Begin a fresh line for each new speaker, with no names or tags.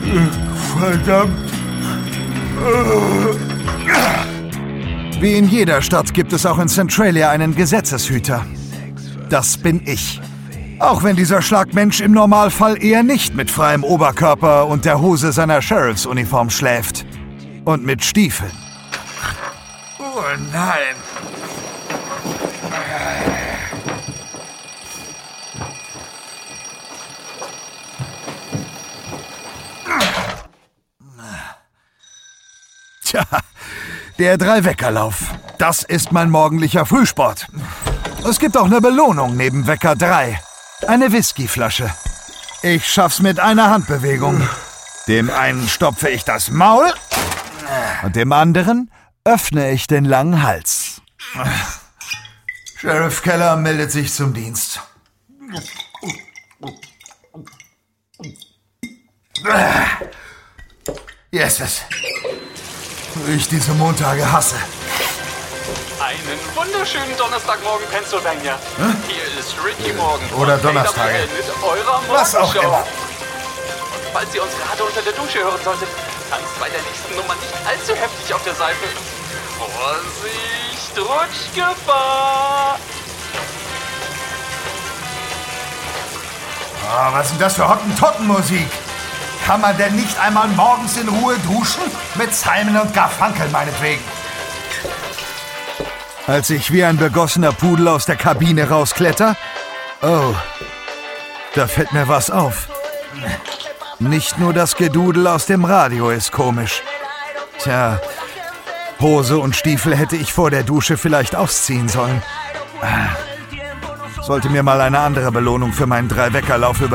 Verdammt. Wie in jeder Stadt gibt es auch in Centralia einen Gesetzeshüter. Das bin ich. Auch wenn dieser Schlagmensch im Normalfall eher nicht mit freiem Oberkörper und der Hose seiner Sheriffsuniform schläft. Und mit Stiefeln. Oh nein. Tja, der Drei-Wecker-Lauf. Das ist mein morgendlicher Frühsport. Es gibt auch eine Belohnung neben Wecker 3. Eine Whiskyflasche. Ich schaff's mit einer Handbewegung. Dem einen stopfe ich das Maul und dem anderen öffne ich den langen Hals. Sheriff Keller meldet sich zum Dienst. Jesus. Wie ich diese Montage hasse.
Einen wunderschönen Donnerstagmorgen, Pennsylvania. Hier ist Ricky Morgan.
Oder Donnerstage.
Mit eurer
Was auch
Morgenshow.
immer.
Und falls ihr uns gerade unter der Dusche hören solltet, tanzt bei der nächsten Nummer nicht allzu heftig auf der Seife. Vorsicht, Rutschgefahr!
Oh, was ist denn das für Hottentottenmusik? Kann man denn nicht einmal morgens in Ruhe duschen? Mit Simon und Garfunkel meinetwegen. Als ich wie ein begossener Pudel aus der Kabine rauskletter, oh, da fällt mir was auf. Nicht nur das Gedudel aus dem Radio ist komisch. Tja, Hose und Stiefel hätte ich vor der Dusche vielleicht ausziehen sollen. Sollte mir mal eine andere Belohnung für meinen Drei-Wecker-Lauf überlegen.